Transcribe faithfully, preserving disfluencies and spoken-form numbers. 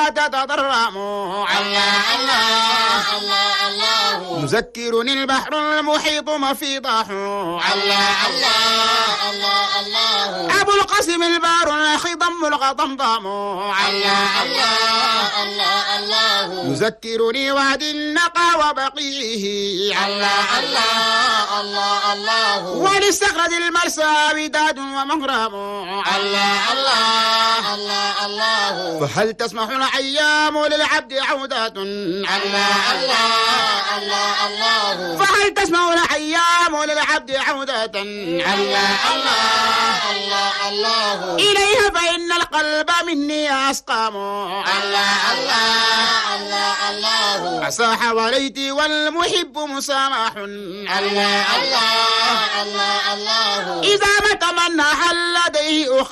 تتضرم. الله الله الله الله يذكرني البحر المحيط مفيضه. الله الله الله الله أبو القاسم البار الخضم الغضمضم. الله الله الله الله يذكرني وعد النقى وبقيه. الله الله الله الله وللصخرة المرسى وداد ومغرب. الله الله الله الله فهل تسمح الأيام للعبد عودة؟ الله الله الله الله فهل تسمح الأيام للعبد عودة؟ الله الله الله الله إليها فإن القلب مني أسقام. الله الله الله الله عسى حواليتي والمحب مسامح. الله الله الله الله إذا ما تمنى هل لديه